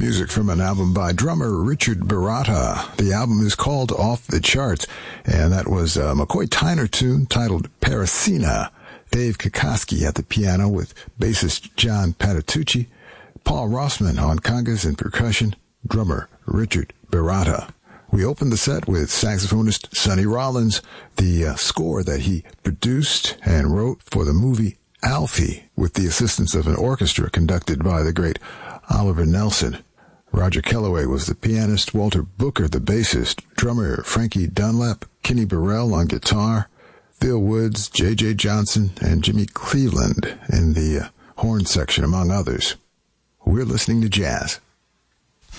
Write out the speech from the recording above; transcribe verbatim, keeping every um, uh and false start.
Music from an album by drummer Richard Baratta. The album is called Off the Charts, and that was a McCoy Tyner tune titled Parasina. Dave Kokoski at the piano with bassist John Patitucci, Paul Rossman on congas and percussion, drummer Richard Baratta. We opened the set with saxophonist Sonny Rollins, the uh, score that he produced and wrote for the movie Alfie, with the assistance of an orchestra conducted by the great Oliver Nelson. Roger Kellaway was the pianist, Walter Booker the bassist, drummer Frankie Dunlap, Kenny Burrell on guitar, Phil Woods, J J Johnson, and Jimmy Cleveland in the uh, horn section, among others. We're listening to jazz.